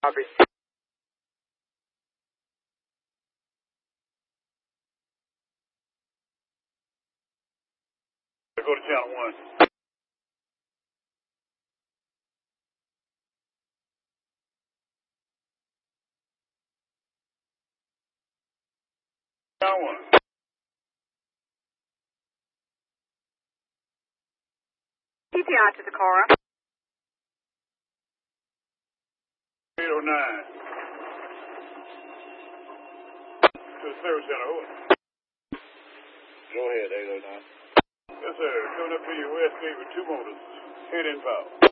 Copy. Go to channel 1. Channel 1. TPI to Decorah. 809. To the service center. Hold it. Go ahead, 809. Yes, sir. Coming up to your west gate with 2 motors. Head inbound.